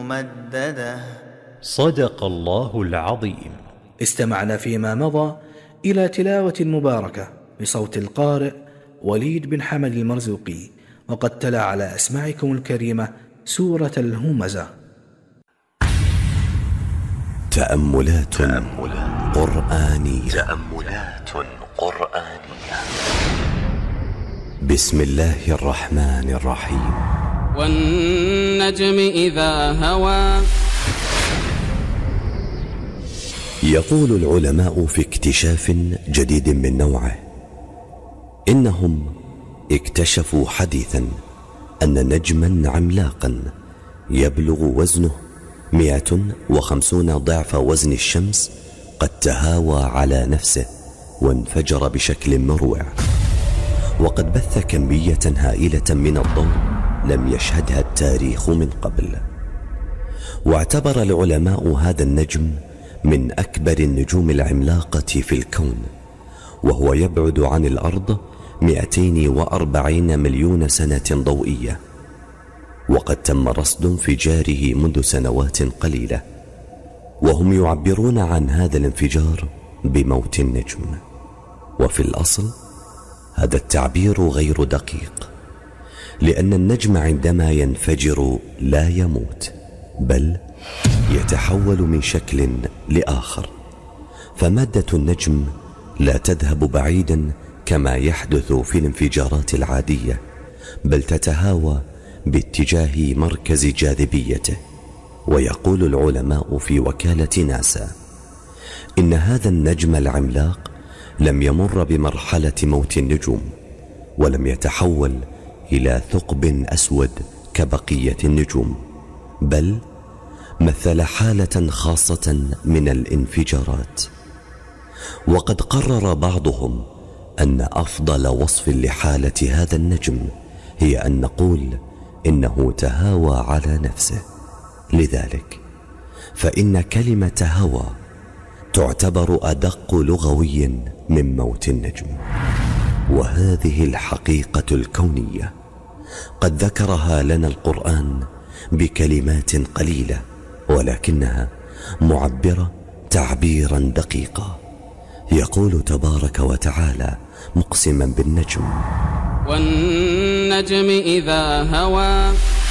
ممددة. صدق الله العظيم. استمعنا فيما مضى إلى تلاوة مباركة بصوت القارئ وليد بن حمد المرزوقي، وقد تلا على أسماعكم الكريمة سورة الهمزة. تأملات قرآنية. بسم الله الرحمن الرحيم. والنجم إذا هوى. يقول العلماء في اكتشاف جديد من نوعه إنهم اكتشفوا حديثا أن نجما عملاقا يبلغ وزنه 150 ضعف وزن الشمس قد تهاوى على نفسه وانفجر بشكل مروع، وقد بث كمية هائلة من الضوء لم يشهدها التاريخ من قبل. واعتبر العلماء هذا النجم من أكبر النجوم العملاقة في الكون، وهو يبعد عن الأرض 240 مليون سنة ضوئية، وقد تم رصد انفجاره منذ سنوات قليلة، وهم يعبرون عن هذا الانفجار بموت النجم. وفي الأصل هذا التعبير غير دقيق، لأن النجم عندما ينفجر لا يموت، بل يتحول من شكل لآخر، فمادة النجم لا تذهب بعيدا كما يحدث في الانفجارات العادية، بل تتهاوى باتجاه مركز جاذبيته. ويقول العلماء في وكالة ناسا إن هذا النجم العملاق لم يمر بمرحلة موت النجوم، ولم يتحول إلى ثقب أسود كبقية النجوم، بل مثل حالة خاصة من الانفجارات. وقد قرر بعضهم أن أفضل وصف لحالة هذا النجم هي أن نقول إنه تهاوى على نفسه. لذلك فإن كلمة هوى تعتبر أدق لغوي من موت النجم. وهذه الحقيقة الكونية قد ذكرها لنا القرآن بكلمات قليلة، ولكنها معبرة تعبيرا دقيقا. يقول تبارك وتعالى مقسما بالنجم: والنجم إذا هوى.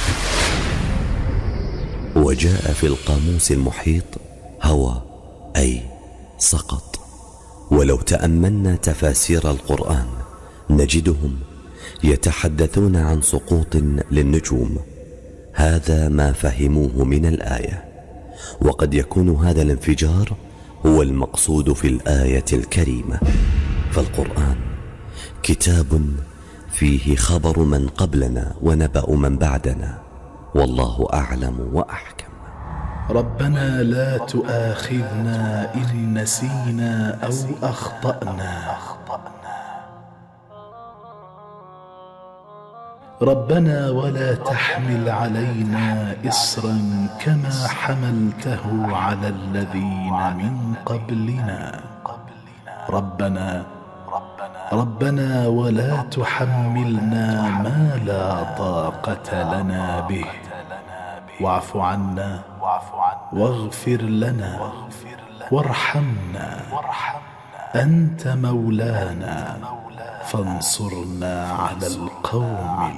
وجاء في القاموس المحيط هوى أي سقط. ولو تأملنا تفاسير القرآن نجدهم يتحدثون عن سقوط للنجوم. هذا ما فهموه من الآية، وقد يكون هذا الانفجار هو المقصود في الآية الكريمة. فالقرآن كتاب فيه خبر من قبلنا ونبأ من بعدنا، والله أعلم وأحكم. ربنا لا تؤاخذنا إن نسينا أو أخطأنا. ربنا ولا تحمل علينا إصرا كما حملته على الذين من قبلنا. ربنا ولا تحملنا ما لا طاقة لنا به، واعف عنا واغفر لنا وارحمنا، أنت مولانا فانصرنا على القوم